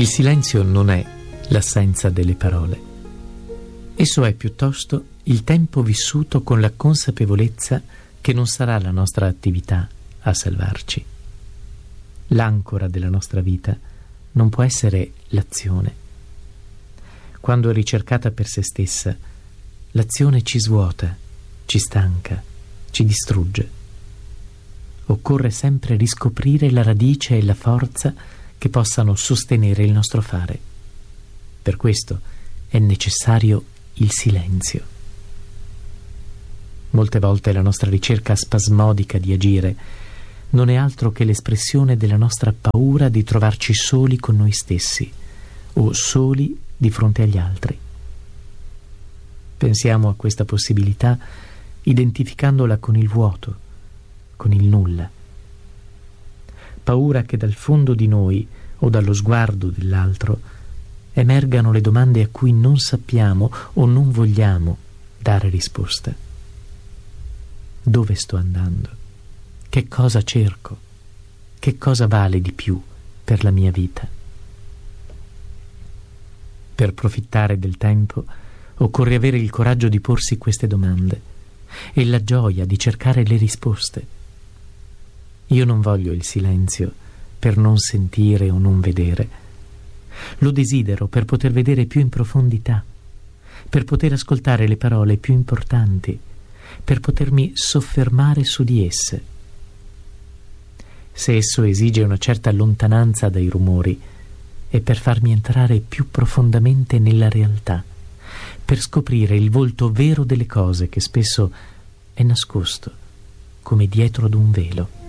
Il silenzio non è l'assenza delle parole. Esso è piuttosto il tempo vissuto con la consapevolezza che non sarà la nostra attività a salvarci. L'ancora della nostra vita non può essere l'azione. Quando è ricercata per se stessa, l'azione ci svuota, ci stanca, ci distrugge. Occorre sempre riscoprire la radice e la forza che possano sostenere il nostro fare. Per questo è necessario il silenzio. Molte volte la nostra ricerca spasmodica di agire non è altro che l'espressione della nostra paura di trovarci soli con noi stessi o soli di fronte agli altri. Pensiamo a questa possibilità identificandola con il vuoto, con il nulla. Paura che dal fondo di noi o dallo sguardo dell'altro emergano le domande a cui non sappiamo o non vogliamo dare risposta. Dove sto andando? Che cosa cerco? Che cosa vale di più per la mia vita? Per profittare del tempo occorre avere il coraggio di porsi queste domande e la gioia di cercare le risposte. Io non voglio il silenzio per non sentire o non vedere. Lo desidero per poter vedere più in profondità, per poter ascoltare le parole più importanti, per potermi soffermare su di esse. Se esso esige una certa lontananza dai rumori, è per farmi entrare più profondamente nella realtà, per scoprire il volto vero delle cose che spesso è nascosto, come dietro ad un velo.